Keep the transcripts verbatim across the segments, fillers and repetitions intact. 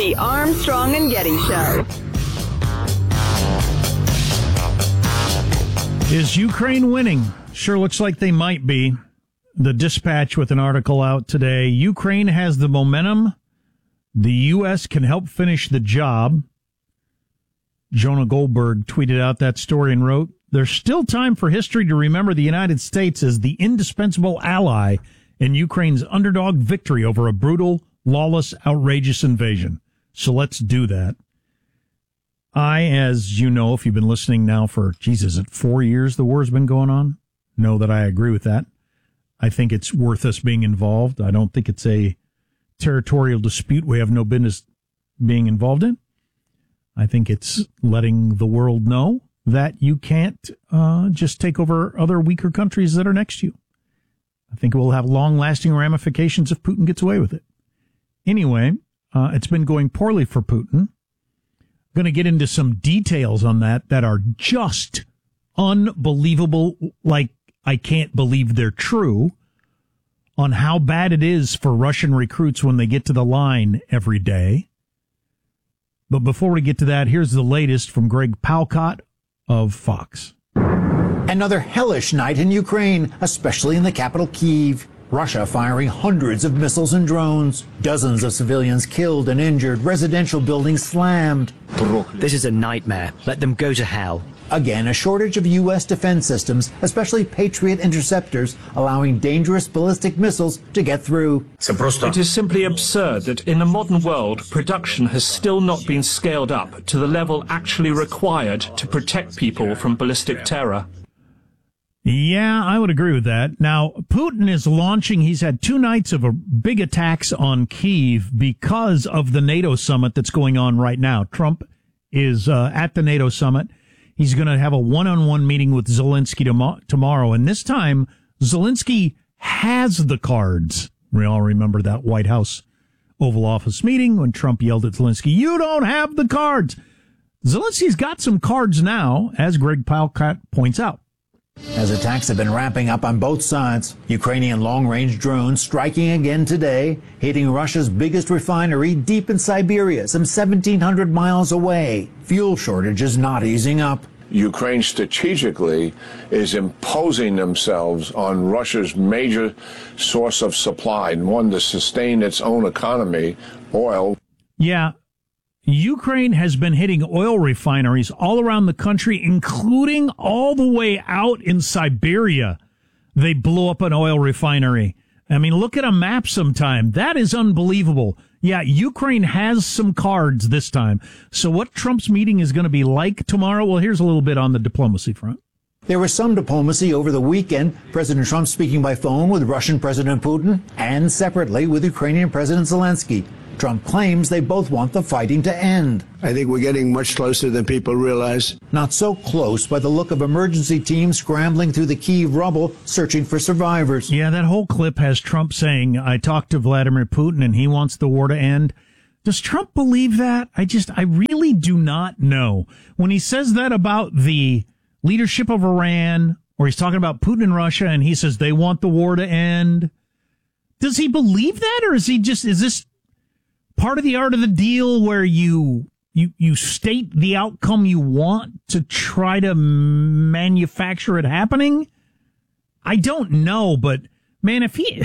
The Armstrong and Getty Show. Is Ukraine winning? Sure looks like they might be. The Dispatch with an article out today. Ukraine has the momentum. The U S can help finish the job. Jonah Goldberg tweeted out that story and wrote, "There's still time for history to remember the United States as the indispensable ally in Ukraine's underdog victory over a brutal, lawless, outrageous invasion. So let's do that." I, as you know, if you've been listening now for, geez, is it four years the war's been going on? Know that I agree with that. I think it's worth us being involved. I don't think it's a territorial dispute we have no business being involved in. I think it's letting the world know that you can't uh, just take over other weaker countries that are next to you. I think it will have long-lasting ramifications if Putin gets away with it. Anyway, uh, it's been going poorly for Putin. Going to get into some details on that that are just unbelievable, like I can't believe they're true, on how bad it is for Russian recruits when they get to the line every day. But before we get to that, here's the latest from Greg Palkot of Fox. Another hellish night in Ukraine, especially in the capital Kyiv. Russia firing hundreds of missiles and drones. Dozens of civilians killed and injured. Residential buildings slammed. This is a nightmare. Let them go to hell. Again, a shortage of U S defense systems, especially Patriot interceptors, allowing dangerous ballistic missiles to get through. It is simply absurd that in a modern world, production has still not been scaled up to the level actually required to protect people from ballistic terror. Yeah, I would agree with that. Now, Putin is launching, he's had two nights of a big attacks on Kyiv because of the NATO summit that's going on right now. Trump is uh, at the NATO summit. He's going to have a one-on-one meeting with Zelensky tom- tomorrow. And this time, Zelensky has the cards. We all remember that White House Oval Office meeting when Trump yelled at Zelensky, "You don't have the cards." Zelensky's got some cards now, as Greg Palkot points out. As attacks have been ramping up on both sides, Ukrainian long-range drones striking again today, hitting Russia's biggest refinery deep in Siberia, some seventeen hundred miles away. Fuel shortages not easing up. Ukraine strategically is imposing themselves on Russia's major source of supply, and one to sustain its own economy, oil. Yeah. Ukraine has been hitting oil refineries all around the country, including all the way out in Siberia. They blew up an oil refinery. I mean, look at a map sometime. That is unbelievable. Yeah, Ukraine has some cards this time. So what Trump's meeting is going to be like tomorrow? Well, here's a little bit on the diplomacy front. There was some diplomacy over the weekend. President Trump speaking by phone with Russian President Putin and separately with Ukrainian President Zelensky. Trump claims they both want the fighting to end. I think we're getting much closer than people realize. Not so close by the look of emergency teams scrambling through the Kyiv rubble, searching for survivors. Yeah, that whole clip has Trump saying, "I talked to Vladimir Putin and he wants the war to end." Does Trump believe that? I just, I really do not know. When he says that about the leadership of Iran, or he's talking about Putin and Russia and he says they want the war to end, does he believe that? Or is he just, is this part of the art of the deal where you you you state the outcome you want to try to manufacture it happening? I don't know, but man, if he,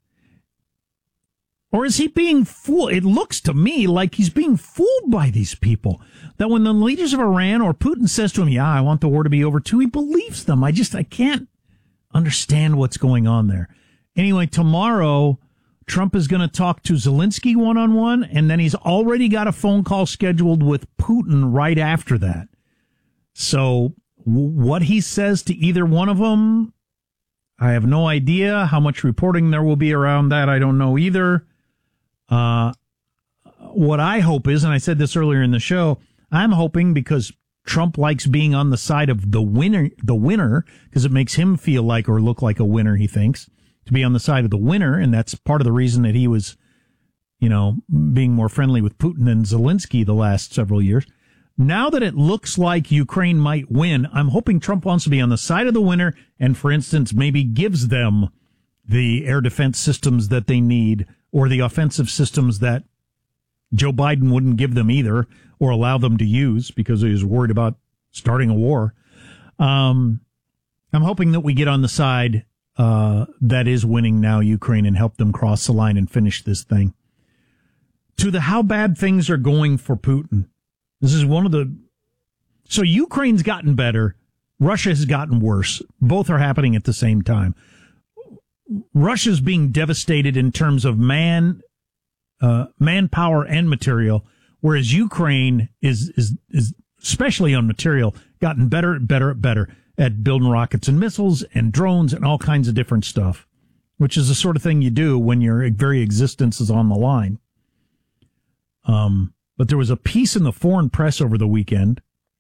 or is he being fooled? It looks to me like he's being fooled by these people. That when the leaders of Iran or Putin says to him, "Yeah, I want the war to be over too," he believes them. I just, I can't understand what's going on there. Anyway, tomorrow, Trump is going to talk to Zelensky one-on-one, and then he's already got a phone call scheduled with Putin right after that. So w- what he says to either one of them, I have no idea. How much reporting there will be around that, I don't know either. Uh, what I hope is, and I said this earlier in the show, I'm hoping because Trump likes being on the side of the winner, the winner, because it makes him feel like or look like a winner, he thinks, to be on the side of the winner, and that's part of the reason that he was, you know, being more friendly with Putin than Zelensky the last several years. Now that it looks like Ukraine might win, I'm hoping Trump wants to be on the side of the winner and, for instance, maybe gives them the air defense systems that they need or the offensive systems that Joe Biden wouldn't give them either or allow them to use because he was worried about starting a war. Um, I'm hoping that we get on the side uh, that is winning now, Ukraine, and help them cross the line and finish this thing. To the how bad things are going for Putin. This is one of the... So Ukraine's gotten better. Russia has gotten worse. Both are happening at the same time. Russia's being devastated in terms of man, uh, manpower and material, whereas Ukraine is, is, is especially on material, gotten better and better and better at building rockets and missiles and drones and all kinds of different stuff, which is the sort of thing you do when your very existence is on the line. Um, but there was a piece in the foreign press over the weekend.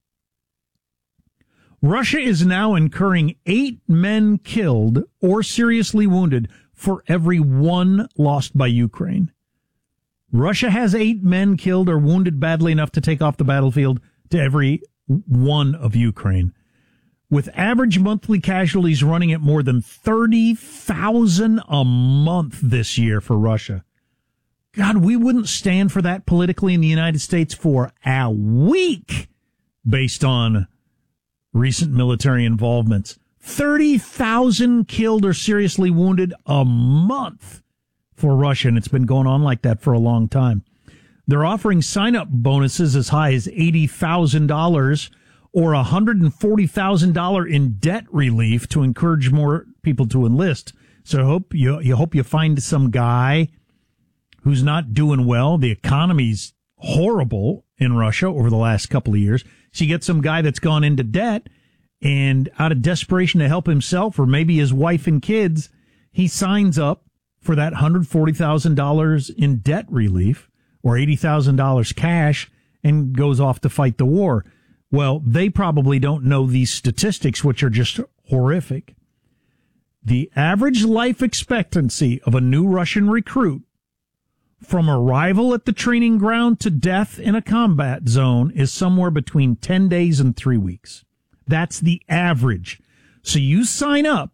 Russia is now incurring eight men killed or seriously wounded for every one lost by Ukraine. Russia has eight men killed or wounded badly enough to take off the battlefield to every one of Ukraine, with average monthly casualties running at more than thirty thousand a month this year for Russia. God, we wouldn't stand for that politically in the United States for a week based on recent military involvements. thirty thousand killed or seriously wounded a month for Russia, and it's been going on like that for a long time. They're offering sign-up bonuses as high as eighty thousand dollars or one hundred forty thousand dollars in debt relief to encourage more people to enlist. So I hope you, you hope you find some guy who's not doing well. The economy's horrible in Russia over the last couple of years. So you get some guy that's gone into debt and out of desperation to help himself or maybe his wife and kids, he signs up for that one hundred forty thousand dollars in debt relief or eighty thousand dollars cash and goes off to fight the war. Well, they probably don't know these statistics, which are just horrific. The average life expectancy of a new Russian recruit from arrival at the training ground to death in a combat zone is somewhere between ten days and three weeks. That's the average. So you sign up,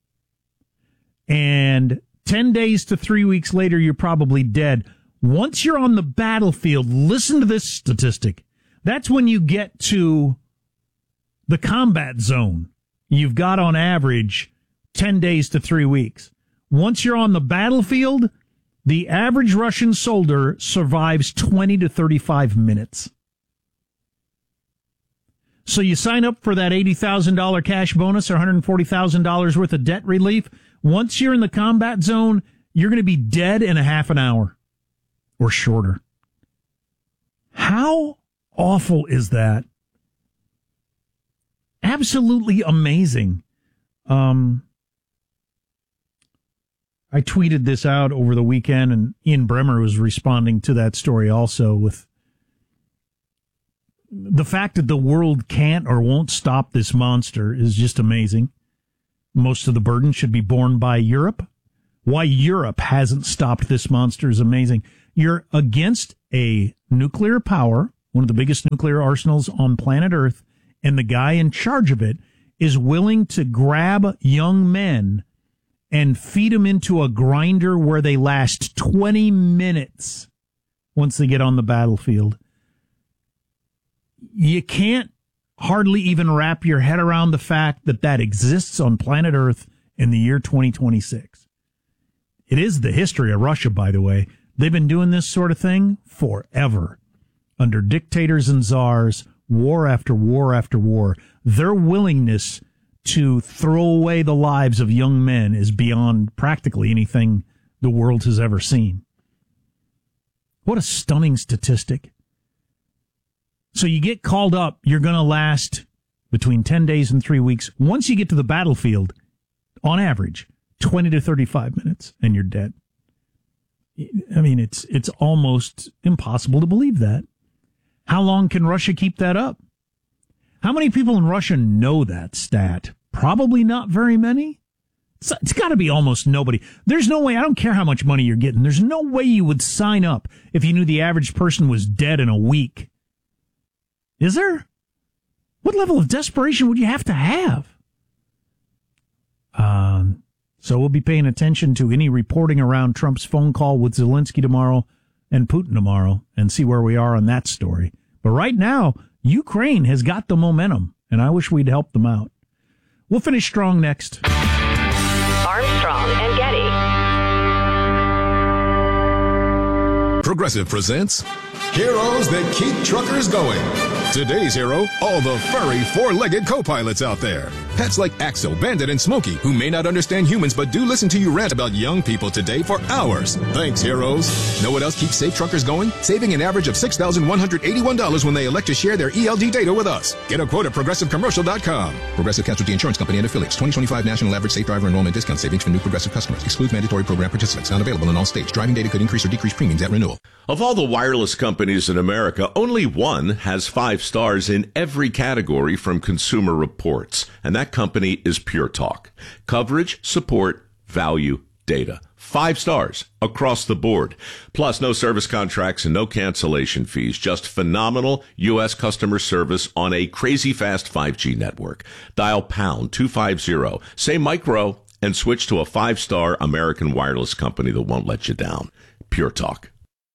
and ten days to three weeks later, you're probably dead. Once you're on the battlefield, listen to this statistic. That's when you get to the combat zone. You've got on average ten days to three weeks. Once you're on the battlefield, the average Russian soldier survives twenty to thirty-five minutes. So you sign up for that eighty thousand dollars cash bonus or one hundred forty thousand dollars worth of debt relief. Once you're in the combat zone, you're going to be dead in a half an hour or shorter. How awful is that? Absolutely amazing. Um, I tweeted this out over the weekend, and Ian Bremmer was responding to that story also with the fact that the world can't or won't stop this monster is just amazing. Most of the burden should be borne by Europe. Why Europe hasn't stopped this monster is amazing. You're against a nuclear power, one of the biggest nuclear arsenals on planet Earth, and the guy in charge of it is willing to grab young men and feed them into a grinder where they last twenty minutes once they get on the battlefield. You can't hardly even wrap your head around the fact that that exists on planet Earth in the year twenty twenty-six. It is the history of Russia, by the way. They've been doing this sort of thing forever. Under dictators and czars, war after war after war. Their willingness to throw away the lives of young men is beyond practically anything the world has ever seen. What a stunning statistic. So you get called up, you're going to last between ten days and three weeks. Once you get to the battlefield, on average, twenty to thirty-five minutes, and you're dead. I mean, it's it's almost impossible to believe that. How long can Russia keep that up? How many people in Russia know that stat? Probably not very many. It's, it's got to be almost nobody. There's no way, I don't care how much money you're getting, there's no way you would sign up if you knew the average person was dead in a week. Is there? What level of desperation would you have to have? Um, so we'll be paying attention to any reporting around Trump's phone call with Zelensky tomorrow. and Putin tomorrow and see where we are on that story. But right now, Ukraine has got the momentum, and I wish we'd help them out. We'll finish strong next. Armstrong and Getty. Progressive presents Heroes That Keep Truckers Going. Today's hero, all the furry four-legged co-pilots out there. Pets like Axel, Bandit, and Smokey, who may not understand humans but do listen to you rant about young people today for hours. Thanks, heroes. Know what else keeps safe truckers going? Saving an average of six thousand one hundred eighty-one dollars when they elect to share their E L D data with us. Get a quote at progressive commercial dot com. Progressive Casualty Insurance Company and affiliates. twenty twenty-five National Average Safe Driver Enrollment Discount Savings for new Progressive customers. Excludes mandatory program participants. Not available in all states. Driving data could increase or decrease premiums at renewal. Of all the wireless companies in America, only one has five stars in every category from Consumer Reports, and that company is Pure Talk. Coverage, support, value, data. Five stars across the board. Plus, no service contracts and no cancellation fees. Just phenomenal U S customer service on a crazy fast five G network. Dial pound two fifty, say micro, and switch to a five-star American wireless company that won't let you down. Pure Talk.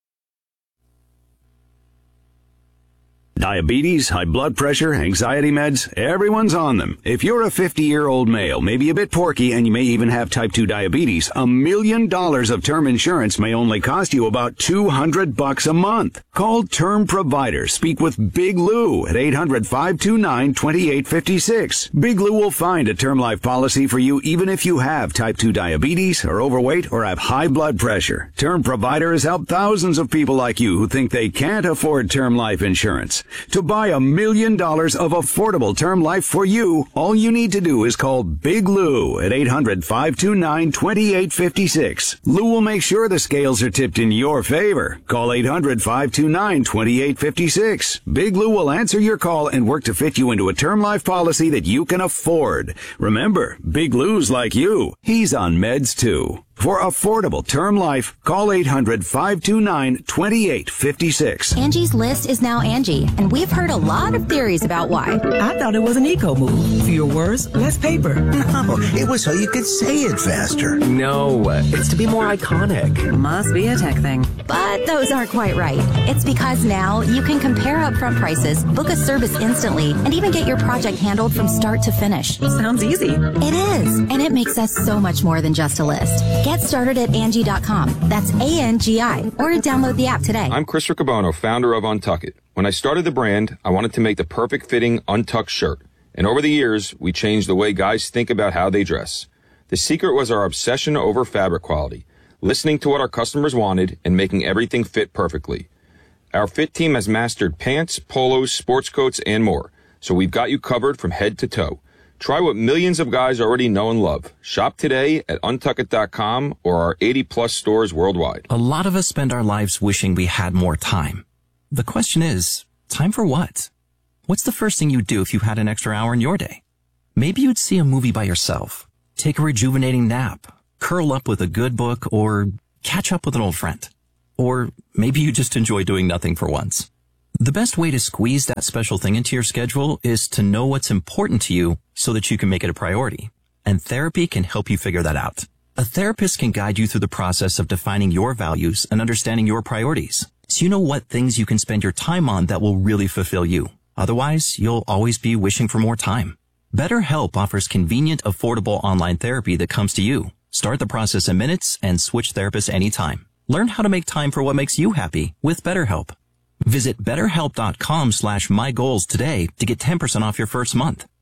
Diabetes, high blood pressure, anxiety meds, everyone's on them. If you're a fifty-year-old male, maybe a bit porky, and you may even have type two diabetes, a million dollars of term insurance may only cost you about two hundred bucks a month. Call Term Provider. Speak with Big Lou at eight hundred, five two nine, two eight five six. Big Lou will find a term life policy for you even if you have type two diabetes, are overweight, or have high blood pressure. Term Provider has helped thousands of people like you who think they can't afford term life insurance. To buy a million dollars of affordable term life for you, all you need to do is call Big Lou at eight hundred, five two nine, two eight five six. Lou will make sure the scales are tipped in your favor. Call eight hundred, five two nine, two eight five six. Big Lou will answer your call and work to fit you into a term life policy that you can afford. Remember, Big Lou's like you. He's on meds too. For affordable term life, call eight hundred, five two nine, two eight five six. Angie's List is now Angie, and we've heard a lot of theories about why. I thought it was an eco move. Fewer words, less paper. No, it was so you could say it faster. No, it's to be more iconic. Must be a tech thing. But those aren't quite right. It's because now you can compare upfront prices, book a service instantly, and even get your project handled from start to finish. Sounds easy. It is, and it makes us so much more than just a list. Get started at Angie dot com. That's A N G I. Or download the app today. I'm Chris Riccobono, founder of Untuck It. When I started the brand, I wanted to make the perfect fitting untucked shirt. And over the years, we changed the way guys think about how they dress. The secret was our obsession over fabric quality, listening to what our customers wanted and making everything fit perfectly. Our fit team has mastered pants, polos, sports coats, and more. So we've got you covered from head to toe. Try what millions of guys already know and love. Shop today at untuck it dot com or our eighty plus stores worldwide. A lot of us spend our lives wishing we had more time. The question is, time for what? What's the first thing you'd do if you had an extra hour in your day? Maybe you'd see a movie by yourself, take a rejuvenating nap, curl up with a good book, or catch up with an old friend. Or maybe you just enjoy doing nothing for once. The best way to squeeze that special thing into your schedule is to know what's important to you so that you can make it a priority. And therapy can help you figure that out. A therapist can guide you through the process of defining your values and understanding your priorities, so you know what things you can spend your time on that will really fulfill you. Otherwise, you'll always be wishing for more time. BetterHelp offers convenient, affordable online therapy that comes to you. Start the process in minutes and switch therapists anytime. Learn how to make time for what makes you happy with BetterHelp. Visit betterhelp dot com slash my goals today to get ten percent off your first month.